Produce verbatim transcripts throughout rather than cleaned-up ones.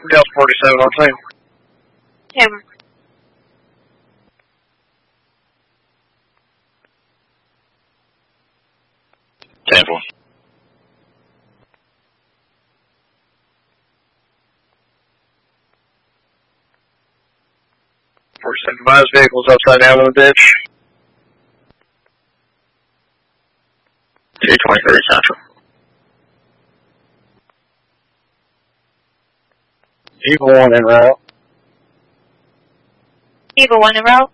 Delta forty-seven on scene. Camera. ten four. forty-seven advised vehicles upside down in the ditch. two twenty-three Central. Evil one en route. Evil one en route.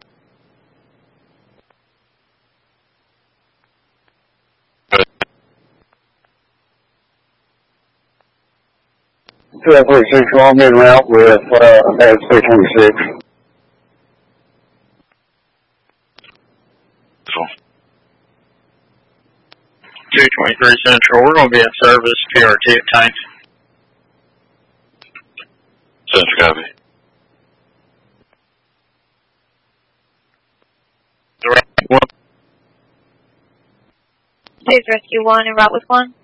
two forty-six, I'm en route with uh, S three twenty-six. two twenty-three Central, we're going to be in service, P R T at tanks. Central, copy. One. Please rescue one en route with one.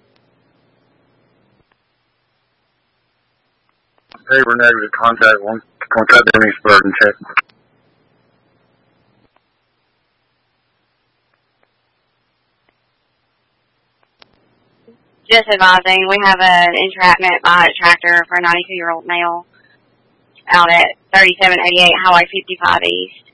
Hey, we're negative contact one. Contact Denny's Burden check. Just advising, we have an entrapment by a tractor for a ninety-two-year-old male out at thirty-seven eighty-eight Highway fifty-five East.